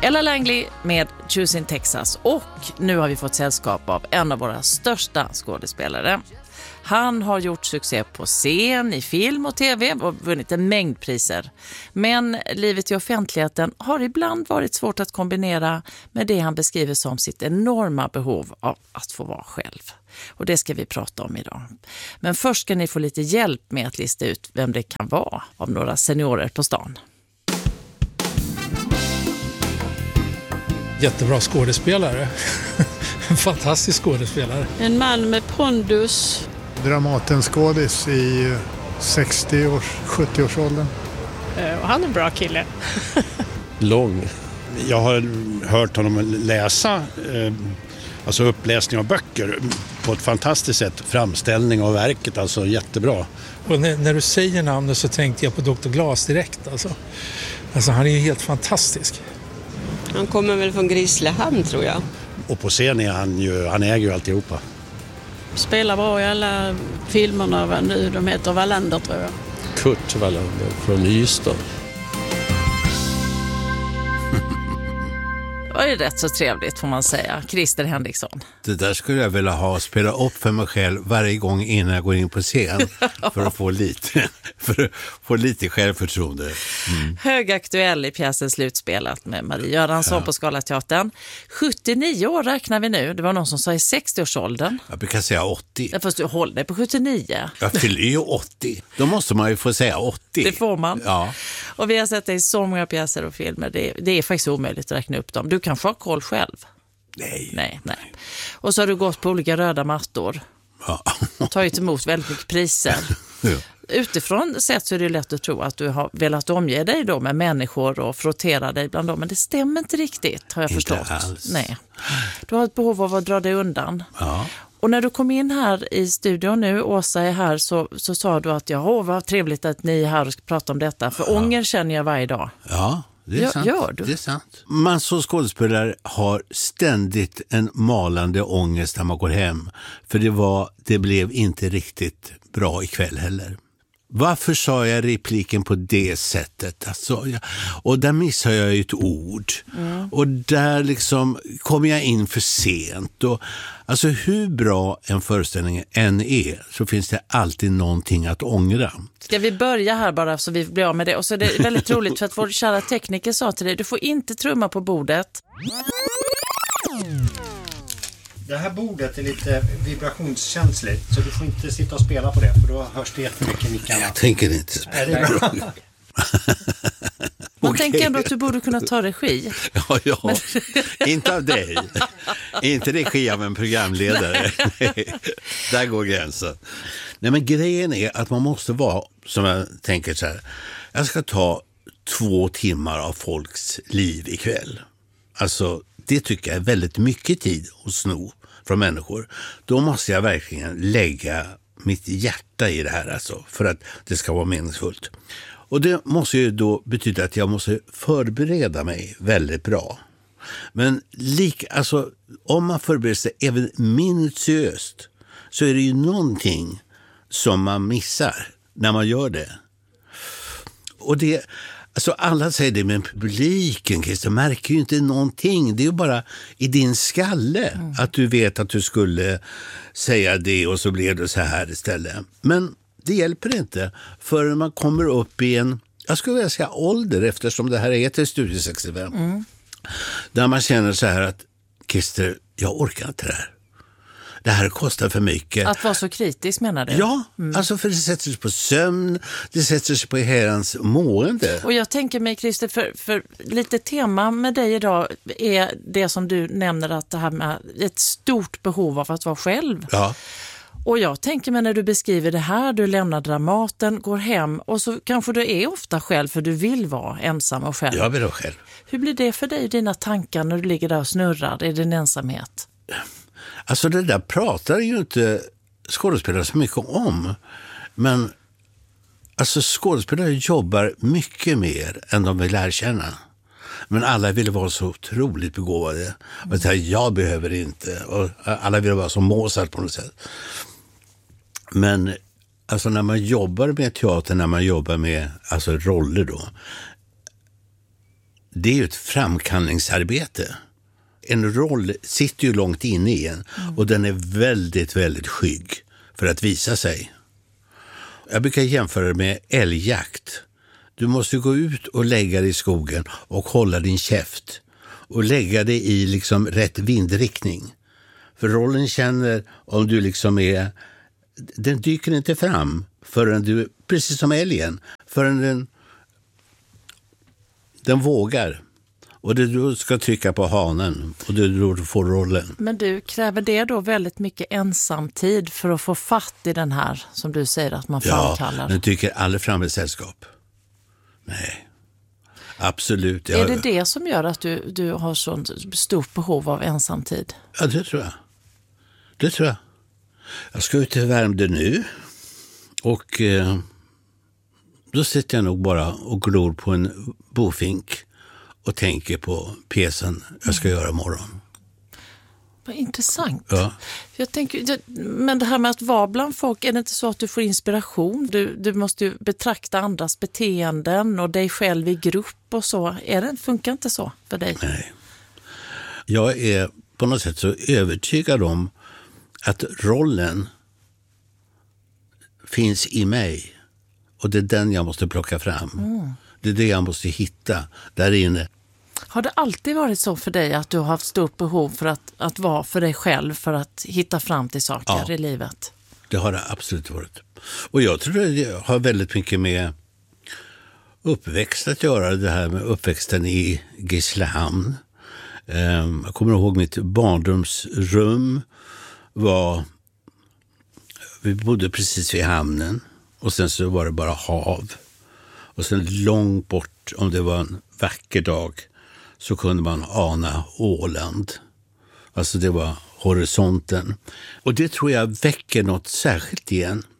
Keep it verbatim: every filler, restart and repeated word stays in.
Ella Langley med Choosing Texas, och nu har vi fått sällskap av en av våra största skådespelare. Han har gjort succé på scen, i film och tv och vunnit en mängd priser. Men livet i offentligheten har ibland varit svårt att kombinera med det han beskriver som sitt enorma behov av att få vara själv. Och det ska vi prata om idag. Men först ska ni få lite hjälp med att lista ut vem det kan vara av några seniorer på stan. Jättebra skådespelare. En fantastisk skådespelare. En man med pondus. Dramatenskådis i sextio-års, sjuttio-årsåldern. Och han är en bra kille. Lång. Jag har hört honom läsa, eh, alltså uppläsning av böcker på ett fantastiskt sätt. Framställning av verket, alltså jättebra. Och när, när du säger namnet så tänkte jag på doktor Glas direkt. Alltså, alltså han är ju helt fantastisk. Han kommer väl från Grisslehamn, tror jag. Och på scen är han ju, han äger ju alltihopa. Spelar bra i alla filmerna nu, de heter Wallander, tror jag. Kurt Wallander från Ystad. Det var ju rätt så trevligt, får man säga. Christer Henriksson. Det där skulle jag vilja ha, spela upp för mig själv varje gång innan jag går in på scen. För att få lite, för att få lite självförtroende. Mm. Högaktuell i pjäsen Slutspelat med Marie Göransson ja. på Scalateatern. sjuttionio år räknar vi nu. Det var någon som sa i sextio-årsåldern. Jag brukar säga åttio. Ja, fast du håller dig på sjuttionio. Jag fyller ju åttio. Då måste man ju få säga åttio. Det får man. Ja. Och vi har sett det i så många pjäser och filmer. Det är, det är faktiskt omöjligt att räkna upp dem. Du kanske har koll själv. Nej. Nej, nej. Och så har du gått på olika röda mattor. Ja. Tagit emot väldigt mycket priser. Ja. Utifrån sett så är det lätt att tro att du har velat omge dig då med människor och frottera dig bland dem. Men det stämmer inte riktigt, har jag inte förstått. Alls. Nej. Du har ett behov av att dra dig undan. Ja. Och när du kom in här i studion nu, Åsa är här, så, så sa du att ja, vad trevligt att ni är här och ska prata om detta. För ja. ånger känner jag varje dag. Ja. Det är, ja, sant. Gör du? Det är sant. Man som skådespelare har ständigt en malande ångest när man går hem. För det, var, det blev inte riktigt bra ikväll heller. Varför sa jag repliken på det sättet? Alltså, jag, och där missar jag ju ett ord. Mm. Och där liksom kommer jag in för sent. Och, alltså hur bra en föreställning än är så finns det alltid någonting att ångra. Ska vi börja här bara så vi blir av med det? Och så är det väldigt roligt för att vår kära tekniker sa till dig, du får inte trumma på bordet. Det här bordet är lite vibrationskänsligt så du får inte sitta och spela på det för då hörs det jättemycket mickarna. Jag tänker inte spela. Är det bra? Man okay. tänker ändå att du borde kunna ta regi. Ja, ja. Men... inte av dig. Inte regi av en programledare. Där går gränsen. Nej, men grejen är att man måste vara, som jag tänker så här, jag ska ta två timmar av folks liv ikväll. Alltså, det tycker jag är väldigt mycket tid att sno från människor. Då måste jag verkligen lägga mitt hjärta i det här alltså, för att det ska vara meningsfullt. Och det måste ju då betyda att jag måste förbereda mig väldigt bra. Men lik, alltså, om man förbereder sig även minutiöst så är det ju någonting som man missar när man gör det. Och det... Alltså alla säger det, men publiken, Christer, märker ju inte någonting. Det är ju bara i din skalle mm. att du vet att du skulle säga det och så blev det så här istället. Men det hjälper inte förrän man kommer upp i en, jag skulle vilja säga ålder, eftersom det här är till Studio sextiofem. Mm. Där man känner så här att, Christer, jag orkar inte det här. Det här kostar för mycket. Att vara så kritisk menar du? Ja, mm. alltså för det sätter sig på sömn, det sätter sig på herrans mående. Och jag tänker mig, Christer, för, för lite tema med dig idag är det som du nämner, att det här med ett stort behov av att vara själv. Ja. Och jag tänker mig när du beskriver det här, du lämnar Dramaten, går hem och så kanske du är ofta själv för du vill vara ensam och själv. Jag vill vara själv. Hur blir det för dig, dina tankar, när du ligger där och snurrar i din ensamhet? Alltså det där pratar ju inte skådespelare så mycket om. Men alltså skådespelare jobbar mycket mer än de vill erkänna. Men alla vill vara så otroligt begåvade. Och säga, jag behöver inte. Och alla vill vara som Mozart på något sätt. Men alltså när man jobbar med teater, när man jobbar med alltså roller då. det är ju ett framkallningsarbete. En roll sitter ju långt inne i en mm. och den är väldigt, väldigt skygg för att visa sig. Jag brukar jämföra det med älgjakt. Du måste gå ut och lägga dig i skogen och hålla din käft och lägga dig i liksom rätt vindriktning. För rollen känner om du liksom är, den dyker inte fram förrän du, precis som älgen, förrän den, den vågar. Och du ska trycka på hanen och du, du får rollen. Men du, kräver det då väldigt mycket ensamtid för att få fatt i den här, som du säger att man framkallar? Ja, den tycker aldrig fram i sällskap. Nej, absolut. Är det det som gör att du, du har så stort behov av ensamtid? Ja, det tror jag. Det tror jag. Jag ska ut till Värmdö nu och eh, då sitter jag nog bara och glor på en bofink och tänker på pjäsen jag ska göra imorgon. Vad intressant. Ja. Jag tänker, men det här med att vara bland folk, är det inte så att du får inspiration? Du, du måste ju betrakta andras beteenden och dig själv i grupp och så. Är det, funkar inte så för dig? Nej. Jag är på något sätt så övertygad om att rollen finns i mig. Och det är den jag måste plocka fram. Mm. Det är det jag måste hitta där inne. Har det alltid varit så för dig att du har haft stort behov för att, att vara för dig själv, för att hitta fram till saker ja, i livet? Det har det absolut varit. Och jag tror det har väldigt mycket med uppväxt att göra, det här med uppväxten i Grisslehamn. Jag kommer ihåg mitt barndomsrum var, vi bodde precis vid hamnen och sen så var det bara hav. Och sen långt bort, om det var en vacker dag, så kunde man ana Åland. Alltså det var horisonten. Och det tror jag väcker något särskilt igen.